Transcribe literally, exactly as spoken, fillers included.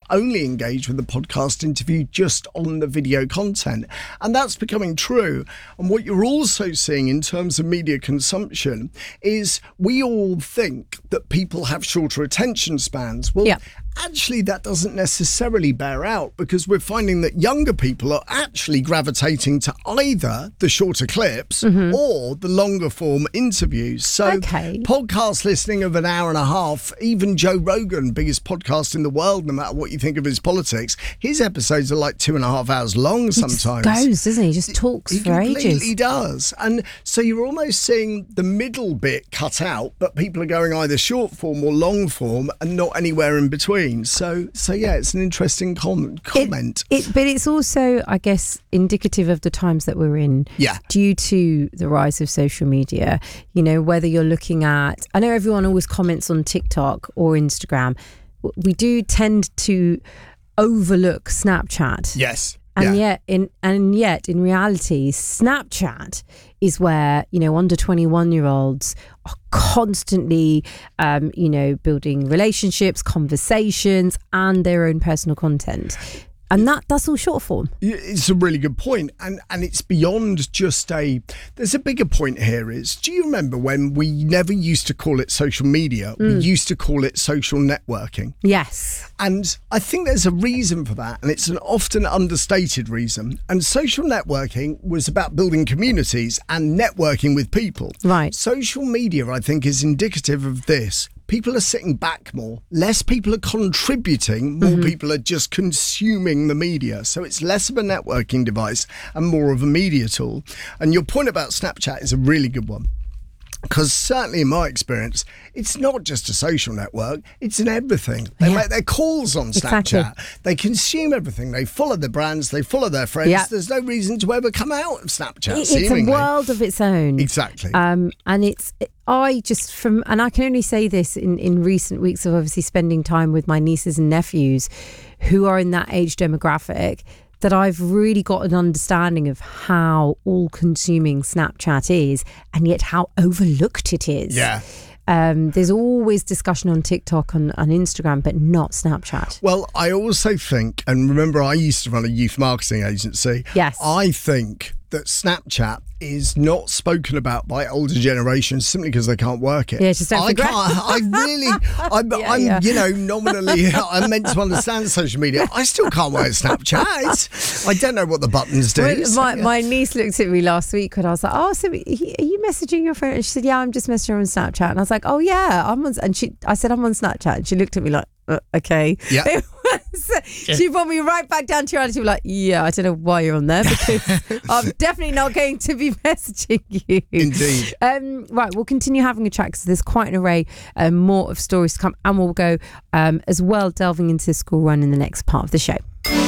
only engage with the podcast interview just on the video content. And that's becoming true. And what you're also seeing in terms of media consumption is we all think that people have shorter attention spans. Well, yeah. Actually, that doesn't necessarily bear out, because we're finding that younger people are actually gravitating to either the shorter clips mm-hmm. or the longer form interviews. So okay. podcast listening of an hour and a half, even Joe Rogan, biggest podcast in the world, no matter what you think of his politics, his episodes are like two and a half hours long sometimes. He just goes, doesn't he? He just talks he for ages. He completely does. And so you're almost seeing the middle bit cut out, but people are going either short form or long form and not anywhere in between. So, so yeah, it's an interesting com- comment. It, it, but it's also, I guess, indicative of the times that we're in. Yeah. Due to the rise of social media, you know, whether you're looking at, I know everyone always comments on TikTok or Instagram. We do tend to overlook Snapchat. Yes. And yeah. yet, in and yet, in reality, Snapchat is where, you know, under twenty-one year olds are constantly, um, you know, building relationships, conversations, and their own personal content. And that that's all short form. It's a really good point. And and it's beyond just a... There's a bigger point here is, do you remember when we never used to call it social media? Mm. We used to call it social networking. Yes. And I think there's a reason for that. And it's an often understated reason. And social networking was about building communities and networking with people. Right. Social media, I think, is indicative of this. People are sitting back more. Less people are contributing. More mm-hmm. people are just consuming the media. So it's less of a networking device and more of a media tool. And your point about Snapchat is a really good one. Because certainly in my experience, it's not just a social network, it's an everything. They yeah. make their calls on Snapchat. Exactly. They consume everything. They follow the brands, they follow their friends. Yeah. There's no reason to ever come out of Snapchat, It's seemingly. a world of its own. Exactly. Um, and it's, I just, from, and I can only say this in, in recent weeks of obviously spending time with my nieces and nephews who are in that age demographic, that I've really got an understanding of how all-consuming Snapchat is, and yet how overlooked it is. Yeah. Um, there's always discussion on TikTok and on Instagram, but not Snapchat. Well, I also think, and remember I used to run a youth marketing agency. Yes. I think that Snapchat is not spoken about by older generations simply because they can't work it. Yeah, just don't I forget. can't. I really, I'm, yeah, I'm yeah. you know, nominally, I'm meant to understand social media. I still can't work Snapchat. I don't know what the buttons do. Well, so, my, yeah. my niece looked at me last week when I was like, oh, so are you messaging your friend? And she said, yeah, I'm just messaging her on Snapchat. And I was like, oh, yeah, I'm on. And she, I said, I'm on Snapchat. And she looked at me like, uh, okay. Yeah. It was, she brought me right back down to reality. Like, yeah, I don't know why you're on there, because I'm definitely not going to be messaging you. Indeed. Um, right, we'll continue having a chat because there's quite an array um, more of stories to come, and we'll go um, as well delving into school run in the next part of the show.